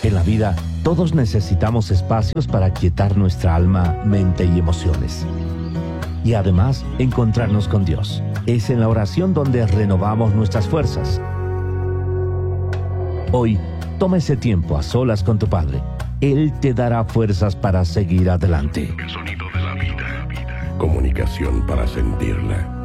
En la vida, todos necesitamos espacios para aquietar nuestra alma, mente y emociones. Y además, encontrarnos con Dios. Es en la oración donde renovamos nuestras fuerzas. Hoy, toma ese tiempo a solas con tu Padre. Él te dará fuerzas para seguir adelante. El sonido de la vida. Comunicación para sentirla.